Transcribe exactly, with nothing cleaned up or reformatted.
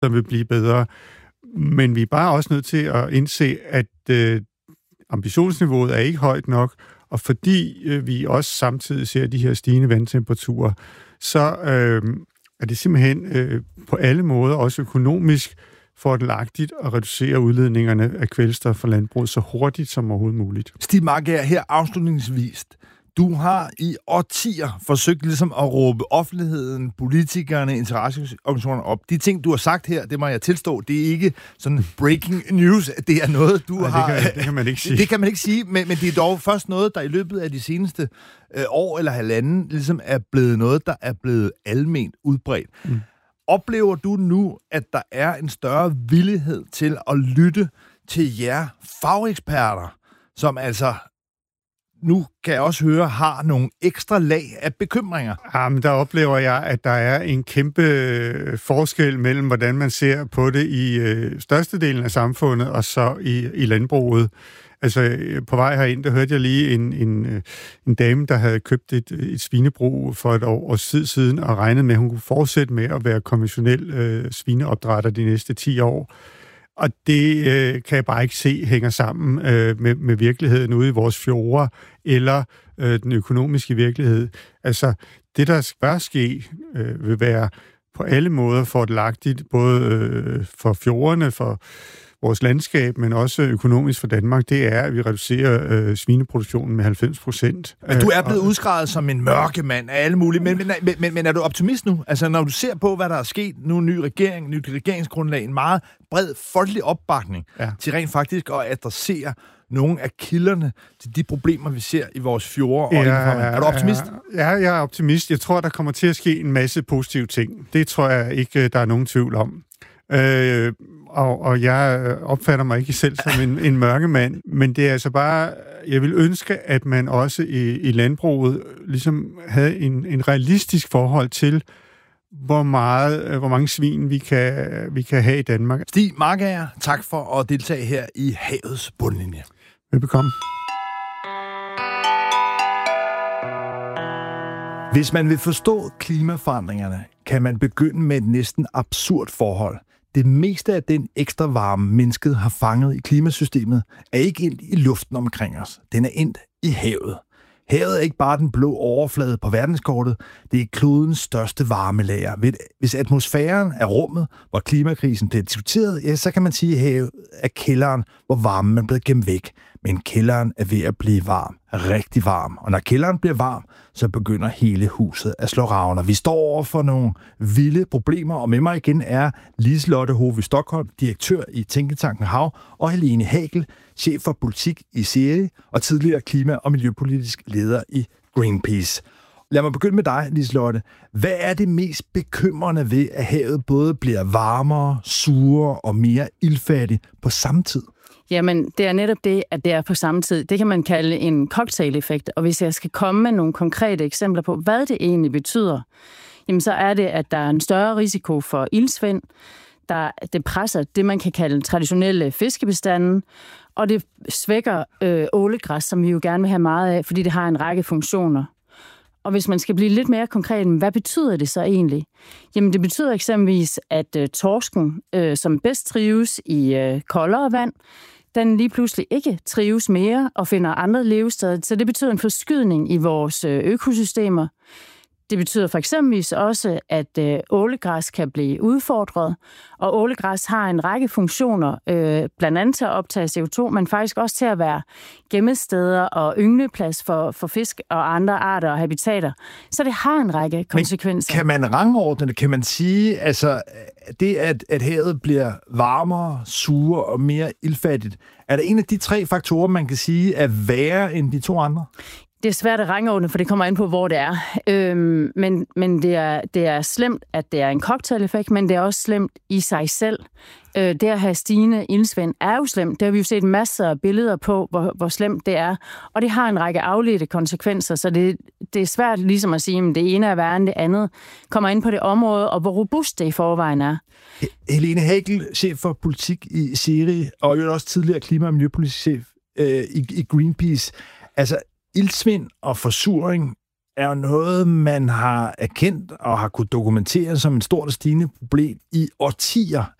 som vil blive bedre. Men vi er bare også nødt til at indse, at øh, ambitionsniveauet er ikke højt nok, og fordi øh, vi også samtidig ser de her stigende vandtemperaturer, så øh, er det simpelthen øh, på alle måder, også økonomisk, fordelagtigt at reducere udledningerne af kvælstof fra landbruget så hurtigt som overhovedet muligt. Stig Markager, her afslutningsvis. Du har i årtier forsøgt ligesom at råbe offentligheden, politikerne, interesseorganisationerne op. De ting, du har sagt her, det må jeg tilstå, det er ikke sådan breaking news. Det er noget, du Ej, har... Det kan, det kan man ikke sige. Det, det kan man ikke sige, men, men det er dog først noget, der i løbet af de seneste øh, år eller halvanden ligesom er blevet noget, der er blevet alment udbredt. Mm. Oplever du nu, at der er en større villighed til at lytte til jer fageksperter, som altså... nu kan jeg også høre, har nogle ekstra lag af bekymringer? Jamen, der oplever jeg, at der er en kæmpe forskel mellem, hvordan man ser på det i øh, størstedelen af samfundet, og så i, i landbruget. Altså, på vej herind, der hørte jeg lige en, en, en dame, der havde købt et, et svinebrug for et år, års tid siden, og regnede med, at hun kunne fortsætte med at være konventionel øh, svineopdrætter de næste ti år. Og det øh, kan jeg bare ikke se hænger sammen øh, med, med virkeligheden ude i vores fjorde, eller øh, den økonomiske virkelighed. Altså, det der bør ske, øh, vil være på alle måder fordelagtigt, både øh, for fjordene, for vores landskab, men også økonomisk for Danmark, det er, at vi reducerer øh, svineproduktionen med halvfems procent. Men du er blevet udskrevet som en mørkemand af alle mulige, men, men, men, men er du optimist nu? Altså, når du ser på, hvad der er sket nu, ny regering, nyt regeringsgrundlag, en meget bred folkelig opbakning ja. til rent faktisk at adressere nogle af kilderne til de problemer, vi ser i vores fjorde. Ja, og er du optimist? Ja, jeg er optimist. Jeg tror, der kommer til at ske en masse positive ting. Det tror jeg ikke, der er nogen tvivl om. Øh, og, og jeg opfatter mig ikke selv som en, en mørkemand, men det er altså bare, jeg vil ønske, at man også i, i landbruget ligesom havde en, en realistisk forhold til, hvor meget, hvor mange svin vi kan, vi kan have i Danmark. Stig Markager, tak for at deltage her i Havets Bundlinje. Velbekomme. Hvis man vil forstå klimaforandringerne, kan man begynde med et næsten absurd forhold. Det meste af den ekstra varme, mennesket har fanget i klimasystemet, er ikke endt i luften omkring os. Den er endt i havet. Havet er ikke bare den blå overflade på verdenskortet, det er klodens største varmelager. Hvis atmosfæren er rummet, hvor klimakrisen bliver diskuteret, ja, så kan man sige, at havet er kælderen, hvor varmen er blevet gemt væk. Men kælderen er ved at blive varm, rigtig varm. Og når kælderen bliver varm, så begynder hele huset at slå revner. Vi står over for nogle vilde problemer, og med mig igen er Liselotte Hove Stockholm, direktør i Tænketanken Hav, og Helene Hagel, chef for politik i SERI og tidligere klima- og miljøpolitisk leder i Greenpeace. Lad mig begynde med dig, Liselotte. Hvad er det mest bekymrende ved, at havet både bliver varmere, surere og mere iltfattigt på samme tid? Jamen, det er netop det, at det er på samme tid. Det kan man kalde en cocktail-effekt. Og hvis jeg skal komme med nogle konkrete eksempler på, hvad det egentlig betyder, jamen så er det, at der er en større risiko for iltsvind. Der, det presser det, man kan kalde traditionelle fiskebestanden, og det svækker øh, ålegræs, som vi jo gerne vil have meget af, fordi det har en række funktioner. Og hvis man skal blive lidt mere konkret, hvad betyder det så egentlig? Jamen det betyder eksempelvis, at øh, torsken, øh, som bedst trives i øh, koldere vand, den lige pludselig ikke trives mere og finder andre levesteder. Så det betyder en forskydning i vores øh, økosystemer. Det betyder for eksempel også, at øh, ålegræs kan blive udfordret, og ålegræs har en række funktioner, øh, blandt andet til at optage C O to, men faktisk også til at være gemmesteder og yngleplads for, for fisk og andre arter og habitater. Så det har en række konsekvenser. Men kan man rangordne det? Kan man sige, altså det, at, at havet bliver varmere, surere og mere iltfattigt, er der en af de tre faktorer, man kan sige, er værre end de to andre? Det er svært at rangordne, for det kommer ind på, hvor det er. Øhm, men men det, er, det er slemt, at det er en cocktail-effekt, men det er også slemt i sig selv. Øh, det at have stigende iltsvind er jo slemt. Det har vi jo set masser af billeder på, hvor, hvor slemt det er. Og det har en række afledte konsekvenser, så det, det er svært ligesom at sige, at det ene er værre end det andet kommer ind på det område, og hvor robust det i forvejen er. Helene Hagel, chef for politik i SERI, og jo også tidligere klima- og miljøpolitisk chef øh, i, i Greenpeace. Altså, iltsvind og forsuring er jo noget, man har erkendt og har kunnet dokumentere som et stort og stigende problem i årtier.